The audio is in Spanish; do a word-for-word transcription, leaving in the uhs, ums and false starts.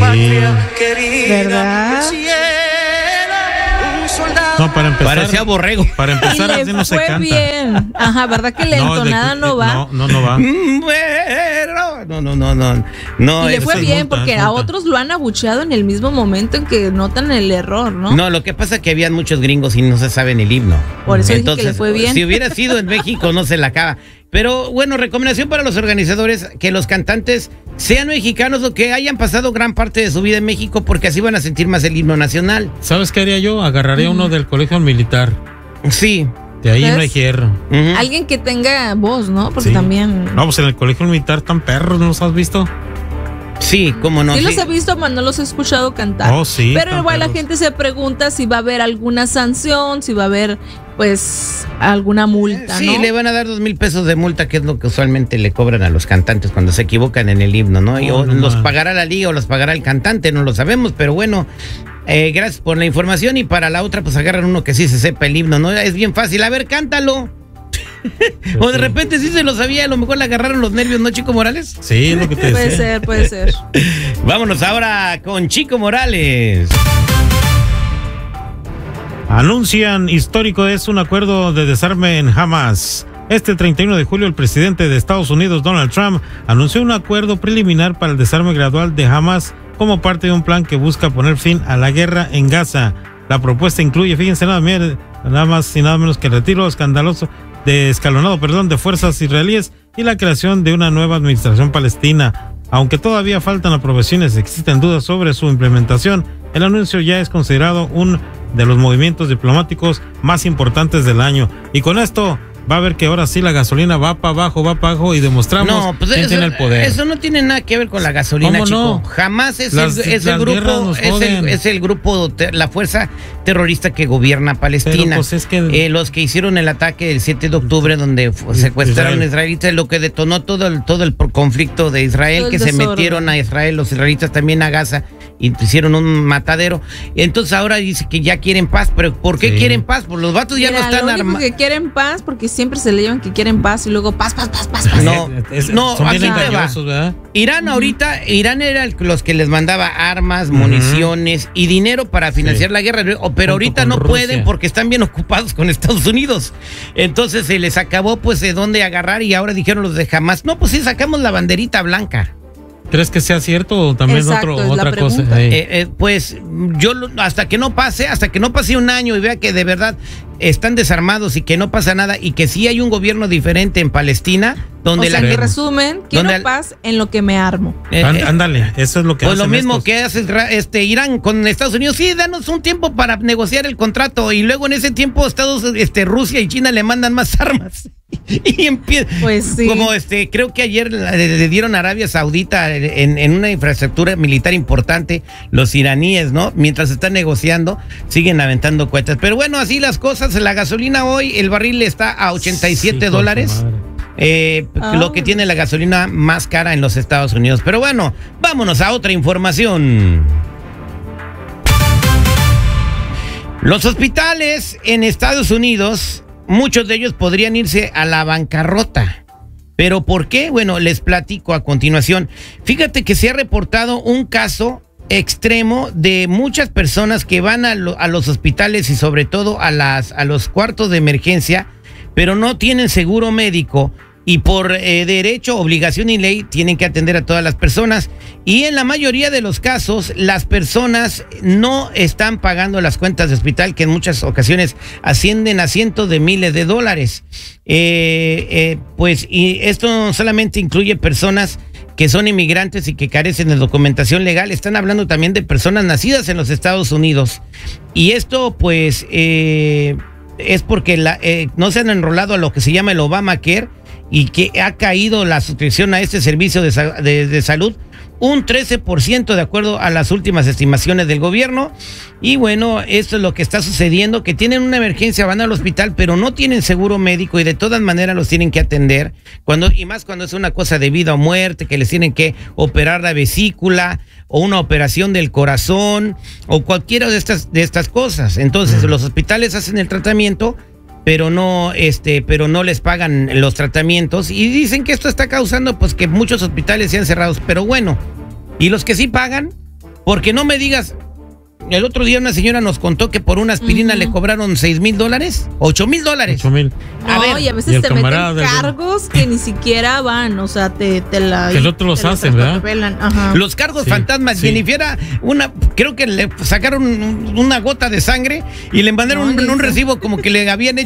¿Verdad? No, para empezar. Parecía borrego. Para empezar, Y le así no se fue canta. bien. Ajá, ¿verdad que la No, entonada de- no va? No, no, no va. No, no, no, no. No, Y le es- fue es bien multa, porque es a multa. otros lo han abucheado en el mismo momento en que notan el error, ¿no? No, lo que pasa es que habían muchos gringos y no se saben el himno. Por eso dije que le fue bien. Si hubiera sido en México, no se la acaba. Pero bueno, recomendación para los organizadores, que los cantantes sean mexicanos o que hayan pasado gran parte de su vida en México, porque así van a sentir más el himno nacional. ¿Sabes qué haría yo? Agarraría Mm. uno del colegio militar. Sí. De ahí ¿Ves? no hay hierro. Ujú. Alguien que tenga voz, ¿no? Porque Sí. también... No, pues en el colegio militar tan perros, ¿no los has visto? Sí, cómo no. sí, sí. los he visto, mas no los he escuchado cantar. Oh, sí, Pero están igual la perros. gente se pregunta si va a haber alguna sanción, si va a haber, pues, alguna multa, Sí, ¿no? le van a dar dos mil pesos de multa, que es lo que usualmente le cobran a los cantantes cuando se equivocan en el himno, ¿no? Y Oh, o no los más. pagará la liga o los pagará el cantante, no lo sabemos, pero bueno, eh, gracias por la información. Y para la otra, pues agarran uno que sí se sepa el himno, ¿no? Es bien fácil, a ver, cántalo. O de repente sí se lo sabía, a lo mejor le agarraron los nervios, ¿no, Chico Morales? Sí, es lo que te Puede decía. ser, puede ser. Vámonos ahora con Chico Morales. Anuncian histórico es un acuerdo de desarme en Hamas. Este treinta y uno de julio, el presidente de Estados Unidos, Donald Trump, anunció un acuerdo preliminar para el desarme gradual de Hamas como parte de un plan que busca poner fin a la guerra en Gaza. La propuesta incluye, fíjense nada, más- nada más y nada menos que el retiro escandaloso de escalonado, perdón, de fuerzas israelíes y la creación de una nueva administración palestina. Aunque todavía faltan aprobaciones, existen dudas sobre su implementación. El anuncio ya es considerado uno de los movimientos diplomáticos más importantes del año. Y con esto va a ver que ahora sí la gasolina va para abajo, va para abajo y demostramos No, pues quién eso, tiene el poder. eso no tiene nada que ver con la gasolina, ¿Cómo Chico. no? Jamás es, Las- el, es las el guerras grupo, nos es el, joden. es el grupo, te- la fuerza terrorista que gobierna Palestina. Pero, pues, es que- Eh, los que hicieron el ataque del siete de octubre, donde fu- secuestraron Israel. a israelitas, lo que detonó todo el, todo el por- conflicto de Israel, Todo el que se desorden. metieron a Israel, los israelitas también a Gaza, y hicieron un matadero. Entonces ahora dice que ya quieren paz, pero ¿por qué Sí. quieren paz? Pues los vatos ya Mira, no están lo único armados. que quieren paz, porque siempre se le llevan que quieren paz y luego paz, paz, paz, paz, paz. No, Es- no, son bien aquí te va. engañosos, ¿verdad? Irán ahorita, Irán era el- los que les mandaba armas, municiones y dinero para financiar Sí. la guerra, o- Junto pero ahorita con no Rusia. pueden porque están bien ocupados con Estados Unidos. Entonces se les acabó pues de dónde agarrar y ahora dijeron los de Hamas, no, pues sí, sacamos la banderita blanca. ¿Crees que sea cierto o también Exacto, otro, es la otra cosa? pregunta. Ey. Eh, eh, pues yo lo- hasta que no pase, hasta que no pase un año y vea que de verdad están desarmados y que no pasa nada y que sí hay un gobierno diferente en Palestina, donde O sea, la que gente... resumen, quiero donde al- paz en lo que me armo. eh, Án- eh, Ándale, eso es lo que Pues lo hacen mismo estos. que hace Isra- este Irán con Estados Unidos. Sí, danos un tiempo para negociar el contrato y luego en ese tiempo Estados, este, Rusia y China le mandan más armas. Y empieza, Pues sí. como este, creo que ayer le, le dieron a Arabia Saudita en, en una infraestructura militar importante, los iraníes, ¿no? Mientras están negociando, siguen aventando cuentas. Pero bueno, así las cosas, la gasolina hoy, el barril está a ochenta y siete Hijo de dólares. su madre. Eh, Ah. Lo que tiene la gasolina más cara en los Estados Unidos. Pero bueno, vámonos a otra información. Los hospitales en Estados Unidos, muchos de ellos podrían irse a la bancarrota. ¿Pero por qué? Bueno, les platico a continuación. Fíjate que se ha reportado un caso extremo de muchas personas que van a, lo- a los hospitales y sobre todo a, las, a los cuartos de emergencia, pero no tienen seguro médico y por eh, derecho, obligación y ley tienen que atender a todas las personas. Y en la mayoría de los casos, las personas no están pagando las cuentas de hospital, que en muchas ocasiones ascienden a cientos de miles de dólares. Eh, eh, pues, y esto no solamente incluye personas que son inmigrantes y que carecen de documentación legal, están hablando también de personas nacidas en los Estados Unidos. Y esto, pues, eh, es porque la, eh, no se han enrolado a lo que se llama el Obamacare y que ha caído la suscripción a este servicio de, sa- de, de salud un trece por ciento de acuerdo a las últimas estimaciones del gobierno. Y bueno, esto es lo que está sucediendo, que tienen una emergencia, van al hospital, pero no tienen seguro médico y de todas maneras los tienen que atender, cuando y más cuando es una cosa de vida o muerte, que les tienen que operar la vesícula o una operación del corazón o cualquiera de estas, de estas cosas. Entonces, los hospitales hacen el tratamiento, pero no este pero no les pagan los tratamientos y dicen que esto está causando pues que muchos hospitales sean cerrados, pero bueno, y los que sí pagan Porque no me digas, el otro día una señora nos contó que por una aspirina uh-huh. le cobraron seis mil dólares, ocho mil dólares. Ocho mil. A no, ver, y a veces y te meten cargos que ni siquiera van, o sea, te, te la... Que el otro los hacen, ¿verdad? Ajá. Los cargos sí, fantasmas, sí. Jennifer, una, creo que le sacaron una gota de sangre y le mandaron no, un, un recibo como que le habían hecho